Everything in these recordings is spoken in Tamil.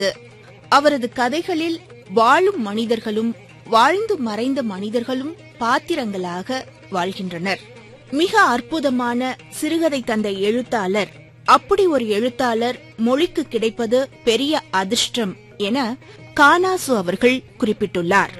அவரது கதைகளில் வாழும் மனிதர்களும் வாழ்ந்து மறைந்த மனிதர்களும் பாத்திரங்களாக வாழ்கின்றனர். மிக அற்புதமான சிறுகதை தந்த எழுத்தாளர், அப்படி ஒரு எழுத்தாளர் மொழிக்கு கிடைப்பது பெரிய அதிர்ஷ்டம் என கானாசு அவர்கள் குறிப்பிட்டுள்ளார்.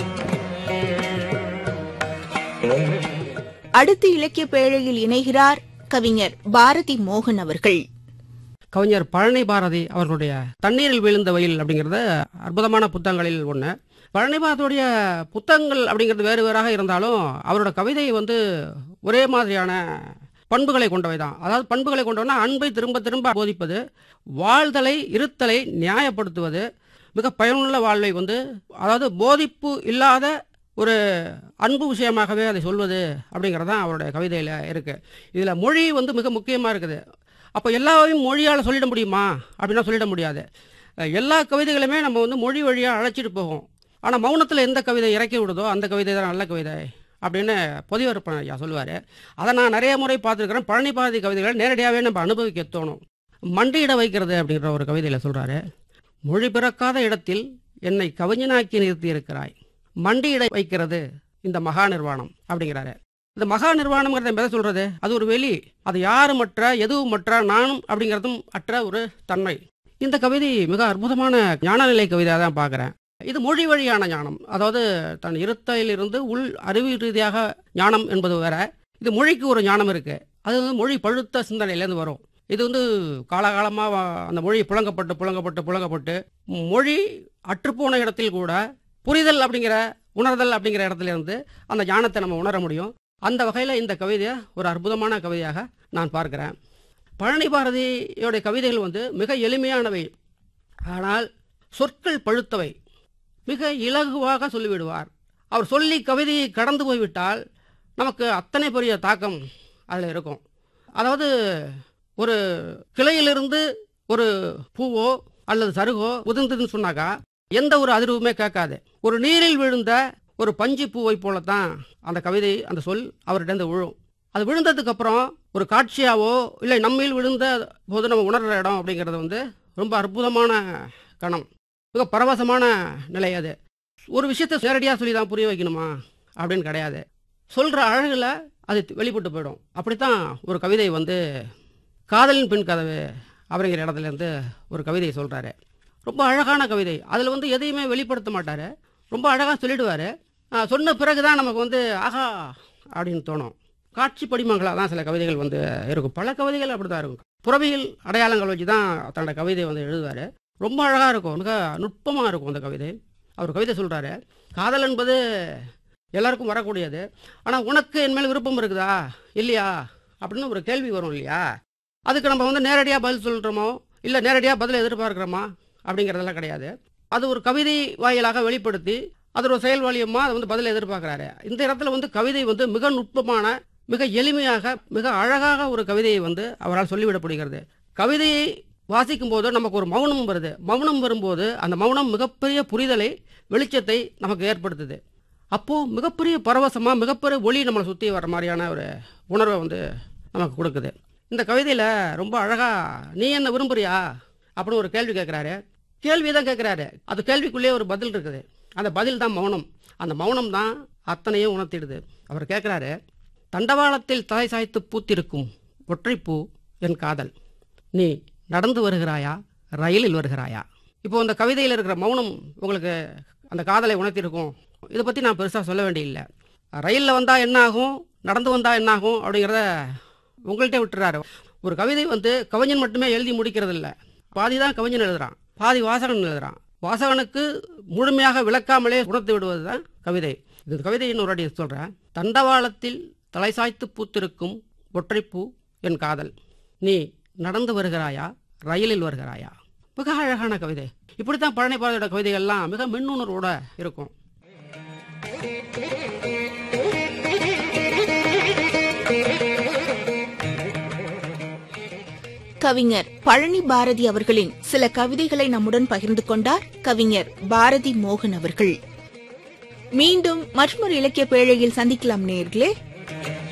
அடுத்து இலக்கிய பேழையில் இணைகிறார் கவிஞர் பாரதி மோகன் அவர்கள். கவிஞர் பழனி பாரதி அவர்களுடைய தண்ணீரில் விழுந்த வயல் அப்படிங்கிறது அற்புதமான புத்தகங்களில் ஒன்று. பழனி பாரதியுடைய புத்தகங்கள் அப்படிங்கிறது வேறு வேறாக இருந்தாலும் அவரோட கவிதை ஒரே மாதிரியான பண்புகளை கொண்டவை தான். அதாவது பண்புகளை கொண்டவனா அன்பை திரும்ப திரும்ப போதிப்பது, வாழ்தலை இருத்தலை நியாயப்படுத்துவது, மிக பயனுள்ள வாழ்வை அதாவது போதிப்பு இல்லாத ஒரு அன்பு விஷயமாகவே அதை சொல்வது அப்படிங்கிறது தான் அவருடைய கவிதையில் இருக்குது. இதில் மொழி மிக முக்கியமாக இருக்குது. அப்போ எல்லாவையும் மொழியால் சொல்லிட முடியுமா அப்படின்னா சொல்லிட முடியாது. எல்லா கவிதைகளுமே நம்ம மொழி வழியாக அழைச்சிட்டு போகும். ஆனால் மௌனத்தில் எந்த கவிதை இறக்கி விடுதோ அந்த கவிதை தான் நல்ல கவிதை அப்படின்னு பொதுவரப்பன் ஐயா சொல்லுவார். அதை நான் நிறைய முறை பார்த்துருக்கிறேன். பழனி பாரதி கவிதைகளை நேரடியாகவே நம்ம அனுபவிக்க தோணும். மண்டியிட வைக்கிறது அப்படின்ற ஒரு கவிதையில் சொல்கிறாரு, மொழி பிறக்காத இடத்தில் என்னை கவிஞனாக்கி நிறுத்தி இருக்கிறாய், மண்டியிட வைக்கிறது இந்த மகா நிர்வாணம் அப்படிங்கிறாரு. இந்த மகா நிர்வாணம்ங்கிறத எதை சொல்றது? அது ஒரு வெளி, அது யாருமற்ற எதுவுமற்ற நானும் அப்படிங்கிறதும் அற்ற ஒரு தன்மை. இந்த கவிதை மிக அற்புதமான ஞானநிலை கவிதையாக தான் பார்க்குறேன். இது மொழி வழியான ஞானம், அதாவது தன் இருத்தையிலிருந்து உள் அறிவு ரீதியாக ஞானம் என்பது வேற. இது மொழிக்கு ஒரு ஞானம் இருக்கு, அது மொழி பழுத்த சிந்தனையிலேருந்து வரும். இது காலகாலமாக அந்த மொழி புழங்கப்பட்டு மொழி அற்றுப்போன இடத்தில் கூட புரிதல் அப்படிங்கிற உணர்தல் அப்படிங்கிற இடத்துல இருந்து அந்த ஞானத்தை நம்ம உணர முடியும். அந்த வகையில் இந்த கவிதையை ஒரு அற்புதமான கவிதையாக நான் பார்க்கிறேன். பழனி பாரதியோடைய கவிதைகள் மிக எளிமையானவை, ஆனால் சொற்கள் பழுத்தவை, மிக இலகுவாக சொல்லிவிடுவார். அவர் சொல்லி கவிதையை கடந்து போய்விட்டால் நமக்கு அத்தனை பெரிய தாக்கம் அதில் இருக்கும். அதாவது ஒரு கிளையிலிருந்து ஒரு பூவோ அல்லது சருகோ உதிர்ந்ததுன்னு சொன்னாக்கா எந்த ஒரு அதிர்வுமே கேட்காது. ஒரு நீரில் விழுந்த ஒரு பஞ்சு பூவை போலத்தான் அந்த கவிதை, அந்த சொல் அவர்கிட்ட விழும். அது விழுந்ததுக்கு அப்புறம் ஒரு காட்சியாவோ இல்லை நம்மில் விழுந்த போது நம்ம உணர்கிற இடம் அப்படிங்கிறது ரொம்ப அற்புதமான கணம், மிக பரவசமான நிலை. அது ஒரு விஷயத்தை நேரடியாக சொல்லி தான் புரிய வைக்கணுமா அப்படின்னு கிடையாது, சொல்கிற அழகில் அது வெளிப்பட்டு போயிடும். அப்படித்தான் ஒரு கவிதை காதலின் பின் கதவு அப்படிங்கிற இடத்துலேருந்து ஒரு கவிதையை சொல்கிறாரு. ரொம்ப அழகான கவிதை. அதில் எதையுமே வெளிப்படுத்த மாட்டார், ரொம்ப அழகாக சொல்லிடுவார். சொன்ன பிறகு தான் நமக்கு ஆஹா அப்படின்னு தோணும். காட்சி படிமங்களாக தான் சில கவிதைகள் இருக்கும். பல கவிதைகள் அப்படி தான் இருக்கும். புறவியல் அடையாளங்கள் வச்சு தான் தன்னோட கவிதை எழுதுவார். ரொம்ப அழகாக இருக்கும், மிக நுட்பமாக இருக்கும் அந்த கவிதை. அவர் கவிதை சொல்கிறாரு, காதல் என்பது எல்லாருக்கும் வரக்கூடியது, ஆனால் உனக்கு என் மேல் விருப்பம் இருக்குதா இல்லையா அப்படின்னு ஒரு கேள்வி வரும் இல்லையா. அதுக்கு நம்ம நேரடியாக பதில் சொல்கிறோமோ இல்லை நேரடியாக பதில் எதிர்பார்க்குறோமா அப்படிங்கிறதெல்லாம் கிடையாது. அது ஒரு கவிதை வாயிலாக வெளிப்படுத்தி அது ஒரு செயல் வழியமாக அதை பதில் எதிர்பார்க்குறாரு. இந்த இடத்துல கவிதை மிக நுட்பமான, மிக எளிமையாக, மிக அழகாக ஒரு கவிதையை அவரால் சொல்லிவிடப்படுகிறது. கவிதையை வாசிக்கும் போது நமக்கு ஒரு மௌனம் வருது. மௌனம் வரும்போது அந்த மௌனம் மிகப்பெரிய புரிதலை, வெளிச்சத்தை நமக்கு ஏற்படுத்துது. அப்போது மிகப்பெரிய பரவசமாக, மிகப்பெரிய ஒளி நம்மளை சுற்றி வர மாதிரியான ஒரு உணர்வை நமக்கு கொடுக்குது. இந்த கவிதையில் ரொம்ப அழகாக நீ என்ன விரும்புறியா அப்படின்னு ஒரு கேள்வி கேட்குறாரு. கேள்வி தான் கேட்குறாரு, அது கேள்விக்குள்ளேயே ஒரு பதில் இருக்குது. அந்த பதில் தான் மௌனம். அந்த மௌனம் தான் அத்தனையும் உணர்த்திடுது. அவர் கேட்குறாரு, தண்டவாளத்தில் தலை சாய்த்து பூத்திருக்கும் ஒற்றைப்பூ என் காதல், நீ நடந்து வருகிறாயா ரயிலில் வருகிறாயா. இப்போ அந்த கவிதையில் இருக்கிற மௌனம் உங்களுக்கு அந்த காதலை உணர்த்திருக்கும். இதை பற்றி நான் பெருசாக சொல்ல வேண்டியில்லை. ரயிலில் வந்தால் என்ன ஆகும், நடந்து வந்தால் என்ன ஆகும் அப்படிங்கிறத உங்கள்கிட்ட விட்டுறாரு. ஒரு கவிதை கவிஞன் மட்டுமே எழுதி முடிக்கிறது இல்லை, பாதி தான் கவிஞன் எழுதுறான், பாதி வாசகன் எழுதுறான். வாசகனுக்கு முழுமையாக விளக்காமலே உணர்த்து விடுவது தான் கவிதை. இந்த கவிதை இன்னொரு அடி சொல்கிறேன். தண்டவாளத்தில் தலை சாய்த்து பூத்திருக்கும் ஒற்றைப்பூ என் காதல், நீ நடந்து வருகிறாயா ரயிலில் வருகிறாயா. மிக அழகான கவிதை. இப்படித்தான் பழனி பாரதியோட கவிதைகள்லாம் மிக மின்னுணர்வோட இருக்கும். கவிஞர் பழனி பாரதி அவர்களின் சில கவிதைகளை நம்முடன் பகிர்ந்து கொண்டார் கவிஞர் பாரதி மோகன் அவர்கள். மீண்டும் மற்றொரு இலக்கிய பேழையில் சந்திக்கலாம் நேயர்களே.